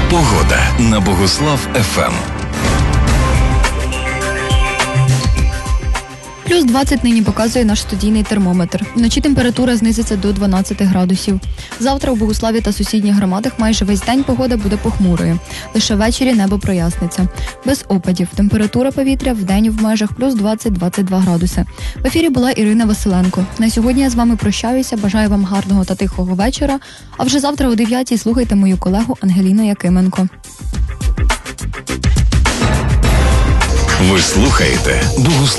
Погода на Богуслав ФМ. Плюс 20 нині показує наш студійний термометр. Вночі температура знизиться до 12 градусів. Завтра у Богуславі та сусідніх громадах майже весь день погода буде похмурою. Лише ввечері небо проясниться. Без опадів. Температура повітря вдень в межах плюс 20-22 градуси. В ефірі була Ірина Василенко. На сьогодні я з вами прощаюся. Бажаю вам гарного та тихого вечора. А вже завтра о 9-й слухайте мою колегу Ангеліну Якименко. Ви слухаєте Богуслав.